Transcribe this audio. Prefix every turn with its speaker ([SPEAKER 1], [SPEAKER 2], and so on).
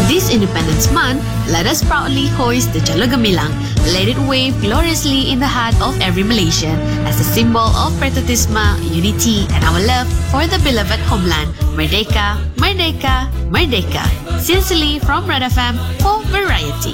[SPEAKER 1] This Independence Month, let us proudly hoist the Jalur Gemilang. Let it wave gloriously in the heart of every Malaysian as a symbol of patriotism, unity, and our love for the beloved homeland. Merdeka, Merdeka, Merdeka. Sincerely from Red FM for Variety.